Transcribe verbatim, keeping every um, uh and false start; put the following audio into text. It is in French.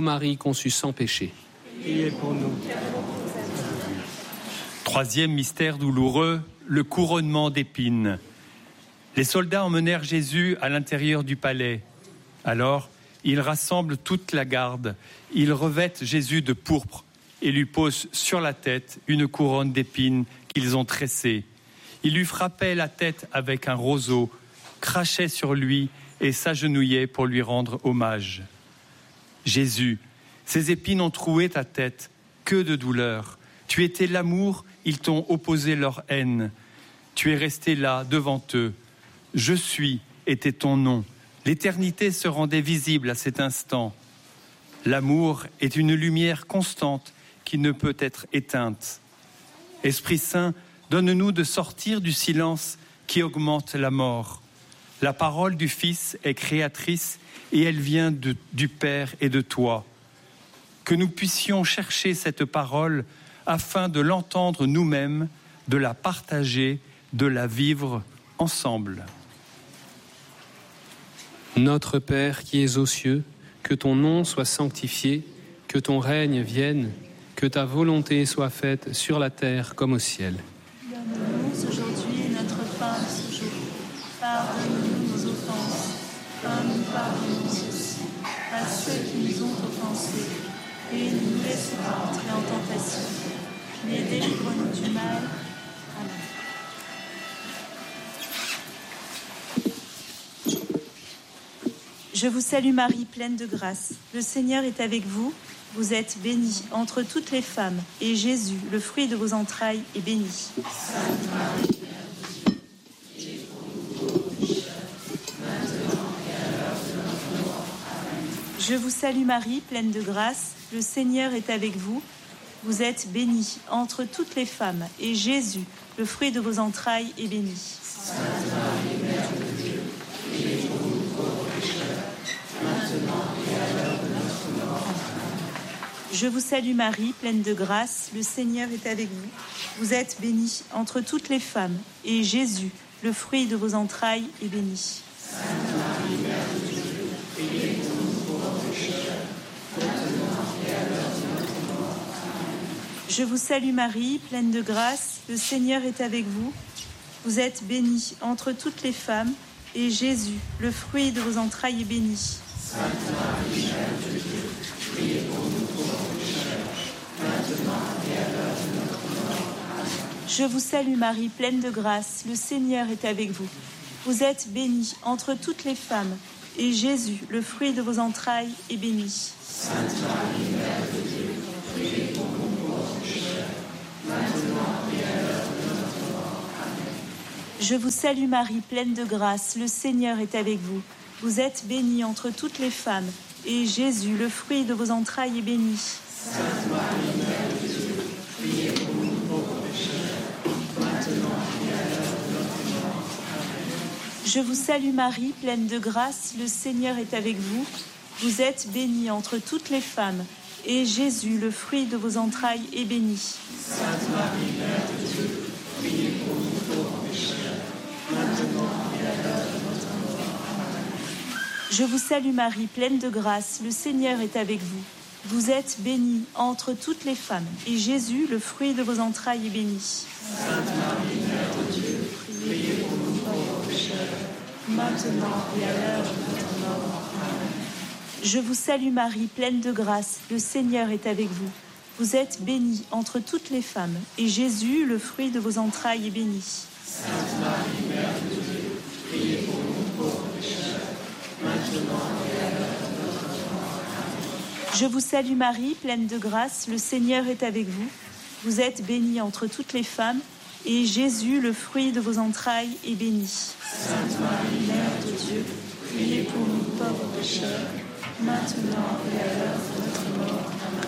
Marie conçue sans péché. Priez pour nous. Troisième mystère douloureux, le couronnement d'épines. Les soldats emmenèrent Jésus à l'intérieur du palais. Alors, ils rassemblent toute la garde. Ils revêtent Jésus de pourpre et lui posent sur la tête une couronne d'épines qu'ils ont tressée. Ils lui frappaient la tête avec un roseau, crachaient sur lui et s'agenouillaient pour lui rendre hommage. Jésus, ces épines ont troué ta tête, que de douleur. Tu étais l'amour, ils t'ont opposé leur haine. Tu es resté là, devant eux. Je suis était ton nom. L'éternité se rendait visible à cet instant. L'amour est une lumière constante qui ne peut être éteinte. Esprit Saint, donne-nous de sortir du silence qui augmente la mort. La parole du Fils est créatrice et elle vient de, du Père et de toi. Que nous puissions chercher cette parole afin de l'entendre nous-mêmes, de la partager, de la vivre ensemble. Notre Père qui es aux cieux, que ton nom soit sanctifié, que ton règne vienne, que ta volonté soit faite sur la terre comme au ciel. Donne-nous aujourd'hui notre pain de ce jour. Pardonne-nous nos offenses, comme nous pardonnons aussi à ceux qui nous ont offensés. Et ne nous laisse pas entrer en tentation, mais délivre-nous du mal. Amen. Je vous salue Marie, pleine de grâce. Le Seigneur est avec vous. Vous êtes bénie entre toutes les femmes, et Jésus, le fruit de vos entrailles, est béni. Sainte Marie, Mère de Dieu, priez pour nous pauvres pécheurs, maintenant et à l'heure de notre mort. Amen. Je vous salue Marie, pleine de grâce. Le Seigneur est avec vous. Vous êtes bénie entre toutes les femmes, et Jésus, le fruit de vos entrailles, est béni. Sainte Marie, Mère de Dieu, priez pour nous pauvres pécheurs, maintenant et à l'heure de notre mort. Je vous salue Marie, pleine de grâce, le Seigneur est avec vous. Vous êtes bénie entre toutes les femmes, et Jésus, le fruit de vos entrailles, est béni. Sainte Marie, Mère de Dieu, priez pour nous pauvres pécheurs, maintenant et à l'heure de notre mort. Amen. Je vous salue Marie, pleine de grâce, le Seigneur est avec vous. Vous êtes bénie entre toutes les femmes, et Jésus, le fruit de vos entrailles, est béni. Sainte Marie, Mère de Dieu, priez pour nous pauvres pécheurs, maintenant et à l'heure de notre mort. Amen. Je vous salue Marie, pleine de grâce, le Seigneur est avec vous. Vous êtes bénie entre toutes les femmes, et Jésus, le fruit de vos entrailles, est béni. Sainte Marie, Mère de Dieu, priez pour nous pauvres pécheurs, maintenant et à l'heure de notre mort. Amen. Je vous salue Marie, pleine de grâce, le Seigneur est avec vous. Vous êtes bénie entre toutes les femmes, et Jésus, le fruit de vos entrailles, est béni. Sainte Marie, Mère de Dieu, priez pour nous pauvres pécheurs, maintenant et à l'heure de notre mort. Amen. Je vous salue Marie, pleine de grâce, le Seigneur est avec vous. Vous êtes bénie entre toutes les femmes, et Jésus, le fruit de vos entrailles, est béni. Sainte Marie, Mère de Dieu, priez pour nous pauvres pécheurs, maintenant et à l'heure de notre mort. Amen. Je vous salue Marie, pleine de grâce, le Seigneur est avec vous. Vous êtes bénie entre toutes les femmes, et Jésus, le fruit de vos entrailles, est béni. Sainte Marie, Mère de Dieu, priez pour nous pauvres pécheurs, maintenant et à l'heure de notre mort. Amen. Je vous salue Marie, pleine de grâce, le Seigneur est avec vous. Vous êtes bénie entre toutes les femmes, et Jésus, le fruit de vos entrailles, est béni. Sainte Marie, Mère de Dieu, priez pour nous pauvres pécheurs, maintenant et à l'heure de notre mort. Amen. Je vous salue Marie, pleine de grâce, le Seigneur est avec vous. Vous êtes bénie entre toutes les femmes, et Jésus, le fruit de vos entrailles, est béni. Sainte Marie, Mère de Dieu, priez pour nous pauvres pécheurs, maintenant et à l'heure de notre mort. Amen.